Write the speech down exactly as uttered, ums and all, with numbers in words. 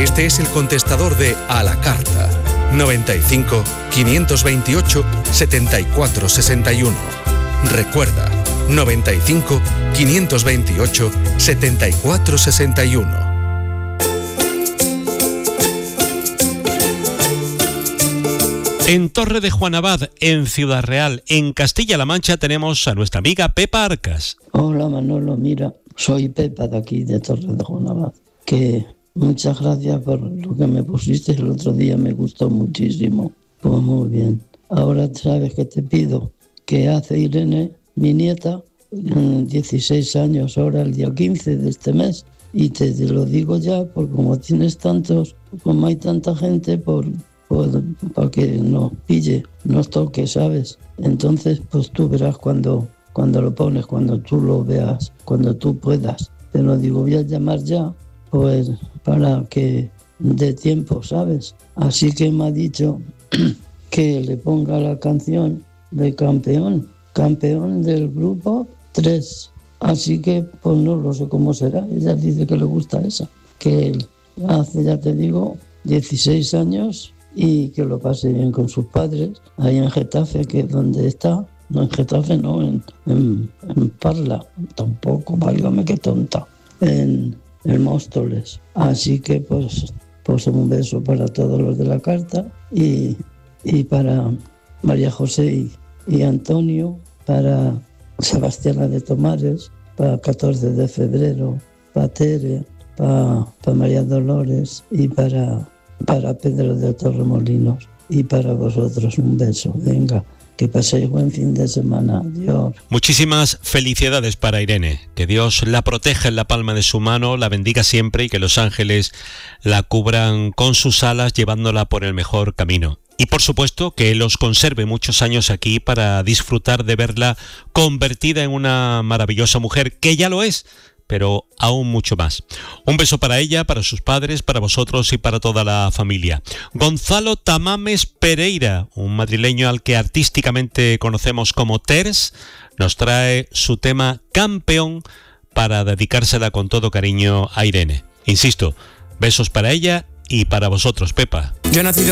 Este es el contestador de A la Carta. noventa y cinco, quinientos veintiocho, setenta y cuatro sesenta y uno. Recuerda, noventa y cinco, quinientos veintiocho, setenta y cuatro sesenta y uno. En Torre de Juan Abad, en Ciudad Real, en Castilla-La Mancha, tenemos a nuestra amiga Pepa Arcas. Hola Manolo, mira, soy Pepa de aquí, de Torre de Juan Abad. Que muchas gracias por lo que me pusiste el otro día, me gustó muchísimo. Pues muy bien. Ahora sabes que te pido que hace Irene, mi nieta, dieciséis años ahora, el día quince de este mes. Y te, te lo digo ya, porque como tienes tantos, como hay tanta gente, por... para que nos pille, nos toque, ¿sabes? Entonces, pues tú verás cuando, cuando lo pones, cuando tú lo veas, cuando tú puedas. Te lo digo, voy a llamar ya, pues para que dé tiempo, ¿sabes? Así que me ha dicho que le ponga la canción de Campeón, campeón del grupo tres. Así que, pues no lo sé cómo será. Ella dice que le gusta esa, que hace, ya te digo, dieciséis años... y que lo pase bien con sus padres, ahí en Getafe, que es donde está. No, en Getafe no, en, en, en Parla, tampoco, válgame qué tonta, en, en Móstoles. Así que pues, pues un beso para todos los de la carta y, y para María José y, y Antonio, para Sebastiana de Tomares, para catorce de febrero, para Tere, para, para María Dolores y para... para Pedro de Torremolinos y para vosotros un beso. Venga, que paséis buen fin de semana. Adiós. Muchísimas felicidades para Irene. Que Dios la proteja en la palma de su mano, la bendiga siempre y que los ángeles la cubran con sus alas, llevándola por el mejor camino. Y por supuesto que Él os conserve muchos años aquí para disfrutar de verla convertida en una maravillosa mujer, que ya lo es, pero aún mucho más. Un beso para ella, para sus padres, para vosotros y para toda la familia. Gonzalo Tamames Pereira, un madrileño al que artísticamente conocemos como Ters, nos trae su tema Campeón para dedicársela con todo cariño a Irene. Insisto, besos para ella y para vosotros, Pepa. Yo he nacido